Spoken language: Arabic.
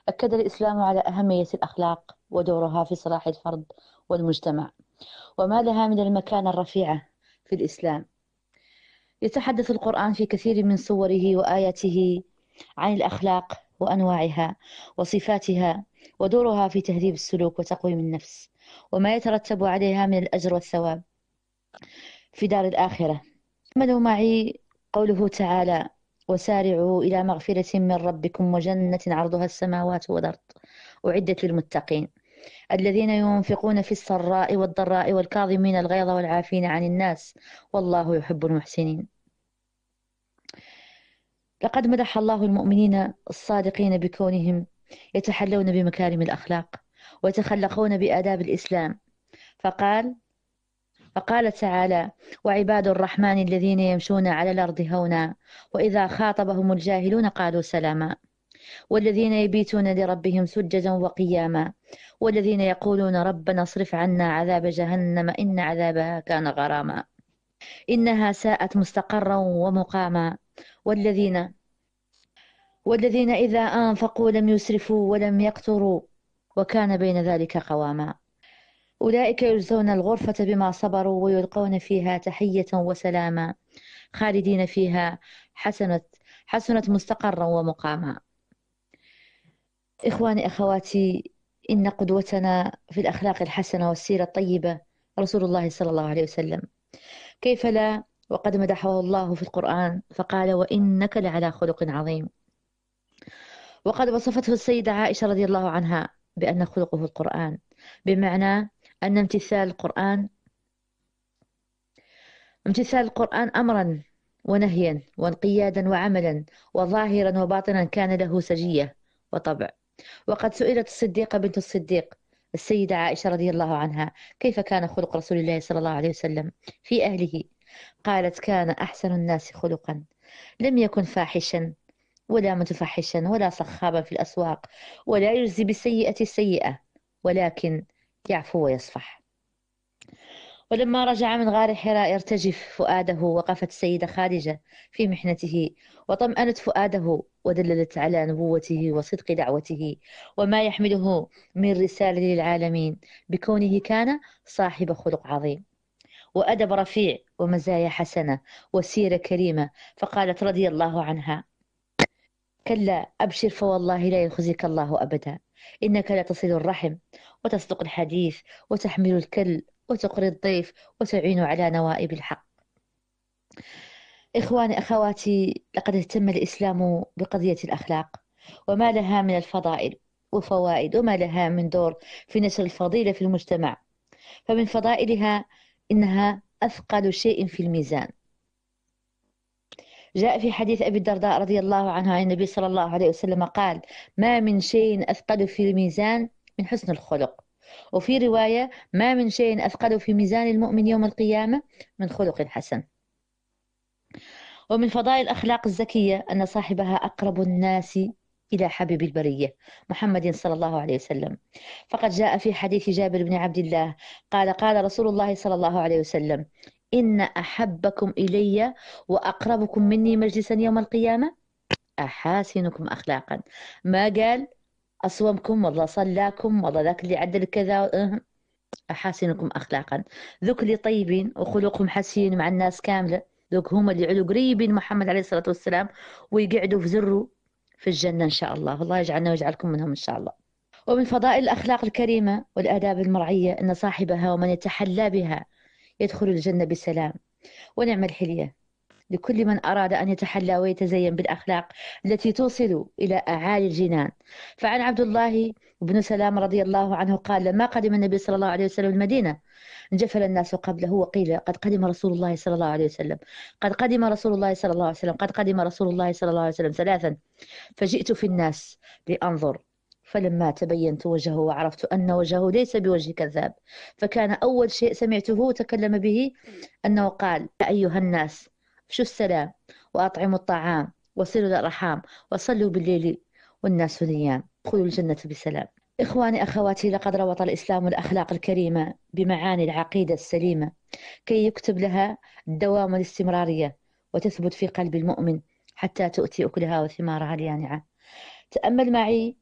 أكد الإسلام على أهمية الأخلاق ودورها في صلاح الفرد والمجتمع، وما لها من المكانة الرفيعة في الإسلام. يتحدث القرآن في كثير من صوره وآياته عن الأخلاق وأنواعها وصفاتها ودورها في تهذيب السلوك وتقويم النفس، وما يترتب عليها من الأجر والثواب في دار الآخرة. تأملوا معي قوله تعالى: وسارعوا إلى مغفرة من ربكم وجنة عرضها السماوات والأرض أعدت للمتقين الذين ينفقون في السراء والضراء والكاظمين الغيظ والعافين عن الناس والله يحب المحسنين. لقد مدح الله المؤمنين الصادقين بكونهم يتحلون بمكارم الأخلاق ويتخلقون بآداب الإسلام، فقال تعالى: وعباد الرحمن الذين يمشون على الأرض هونا وإذا خاطبهم الجاهلون قالوا سلاما والذين يبيتون لربهم سجدا وقياما والذين يقولون ربنا اصرف عنا عذاب جهنم إن عذابها كان غراما إنها ساءت مستقرا ومقاما والذين إذا أنفقوا لم يسرفوا ولم يقتروا وكان بين ذلك قواما أولئك يجزون الغرفة بما صبروا ويلقون فيها تحية وسلاما خالدين فيها حسنت مستقرا ومقاما. إخواني أخواتي، إن قدوتنا في الأخلاق الحسنة والسيرة الطيبة رسول الله صلى الله عليه وسلم، كيف لا وقد مدحه الله في القرآن فقال: وإنك لعلى خلق عظيم. وقد وصفته السيدة عائشة رضي الله عنها بأن خلقه القرآن، بمعنى أن امتثال القرآن أمرا ونهيا وانقيادا وعملا وظاهرا وباطنا كان له سجية وطبع. وقد سئلت الصديقة بنت الصديق السيدة عائشة رضي الله عنها: كيف كان خلق رسول الله صلى الله عليه وسلم في أهله؟ قالت: كان أحسن الناس خلقا، لم يكن فاحشا ولا متفحشا ولا صخابا في الأسواق ولا يجزي بالسيئة السيئة ولكن يعفو ويصفح. ولما رجع من غار حراء يرتجف فؤاده وقفت السيدة خادجة في محنته وطمأنت فؤاده ودللت على نبوته وصدق دعوته وما يحمله من رسالة للعالمين بكونه كان صاحب خلق عظيم وأدب رفيع ومزايا حسنة وسيرة كريمة. فقالت رضي الله عنها: كلا أبشر فوالله لا يخزيك الله أبدا، إنك لتصل الرحم وتصدق الحديث وتحمل الكل وتقري الضيف وتعين على نوائب الحق. إخواني أخواتي، لقد اهتم الإسلام بقضية الأخلاق وما لها من الفضائل وفوائد وما لها من دور في نشر الفضيلة في المجتمع. فمن فضائلها إنها أثقل شيء في الميزان. جاء في حديث أبي الدرداء رضي الله عنه عن النبي صلى الله عليه وسلم قال: ما من شيء أثقل في الميزان من حسن الخلق. وفي رواية: ما من شيء أثقل في ميزان المؤمن يوم القيامة من خلق حسن. ومن فضائل الأخلاق الزكية أن صاحبها أقرب الناس إلى حبيب البرية محمد صلى الله عليه وسلم. فقد جاء في حديث جابر بن عبد الله قال: قال رسول الله صلى الله عليه وسلم: إن أحبكم إلي وأقربكم مني مجلسا يوم القيامة أحاسنكم أخلاقا. ما قال أصومكم والله صلاكم والله ذاك اللي عدل كذا، أحاسنكم أخلاقا. ذوك اللي طيبين وخلقهم حسين مع الناس كاملة، ذوك هم اللي يعلوا قريبين محمد عليه الصلاة والسلام ويقعدوا في زره في الجنة إن شاء الله. الله يجعلنا ويجعلكم منهم إن شاء الله. ومن فضائل الأخلاق الكريمة والآداب المرعية أن صاحبها ومن يتحلى بها يدخل الجنة بسلام ونعم الحلية لكل من أراد أن يتحلى ويتزين بالأخلاق التي توصل إلى أعالي الجنان. فعن عبد الله بن سلام رضي الله عنه قال: لما قدم النبي صلى الله عليه وسلم المدينة انجفل الناس قبله وقيل: قد قدم رسول الله صلى الله عليه وسلم، قد قدم رسول الله صلى الله عليه وسلم، قد قدم رسول الله صلى الله عليه وسلم ثلاثا. فجئت في الناس لأنظر، فلما تبينت وجهه وعرفت أن وجهه ليس بوجه كذاب، فكان أول شيء سمعته تكلم به أنه قال: يا أيها الناس افشوا السلام وأطعموا الطعام وصلوا الأرحام وصلوا بالليل والناس نيام ادخلوا الجنة بسلام. إخواني أخواتي، لقد ربط الإسلام الأخلاق الكريمة بمعاني العقيدة السليمة كي يكتب لها الدوام والاستمرارية وتثبت في قلب المؤمن حتى تؤتي أكلها وثمارها اليانعة. تأمل معي